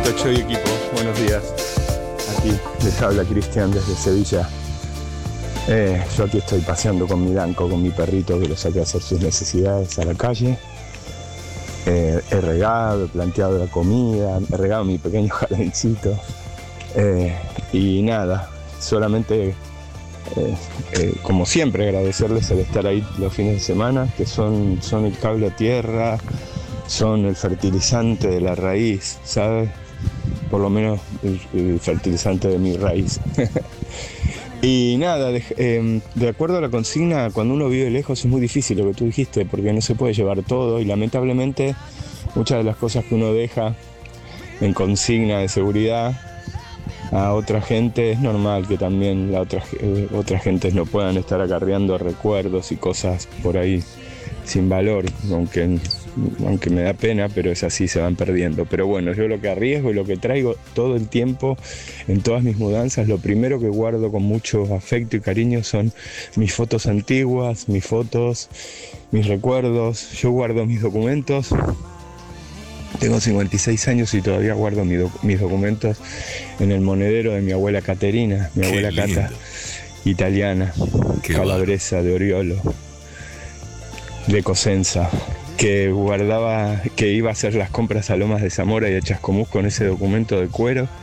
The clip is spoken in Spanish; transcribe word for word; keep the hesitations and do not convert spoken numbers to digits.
Perfecto, Choy equipo, buenos días. Aquí les habla Cristian desde Sevilla. Eh, yo aquí estoy paseando con mi Danco, con mi perrito que lo saqué a hacer sus necesidades a la calle. Eh, he regado, he planteado la comida, he regado mi pequeño jardincito. Eh, y nada, solamente, eh, eh, como siempre, agradecerles el estar ahí los fines de semana, que son, son el cable a tierra, son el fertilizante de la raíz, ¿sabes? Por lo menos el, el fertilizante de mi raíz. Y nada, de, eh, de acuerdo a la consigna, cuando uno vive lejos es muy difícil lo que tú dijiste, porque no se puede llevar todo y lamentablemente muchas de las cosas que uno deja en consigna de seguridad a otra gente, es normal que también la otra, eh, otras gentes no puedan estar acarreando recuerdos y cosas por ahí sin valor, aunque, aunque me da pena, pero es así, se van perdiendo. Pero bueno, yo lo que arriesgo y lo que traigo todo el tiempo en todas mis mudanzas, lo primero que guardo con mucho afecto y cariño son mis fotos antiguas, mis fotos, mis recuerdos. Yo guardo mis documentos. Tengo cincuenta y seis años y todavía guardo mi doc- mis documentos en el monedero de mi abuela Caterina, mi Qué abuela lindo. Cata, italiana, Qué calabresa de Oriolo, de Cosenza, que guardaba, que iba a hacer las compras a Lomas de Zamora y a Chascomús con ese documento de cuero